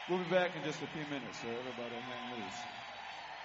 We'll be back in just a few minutes, so everybody hang loose.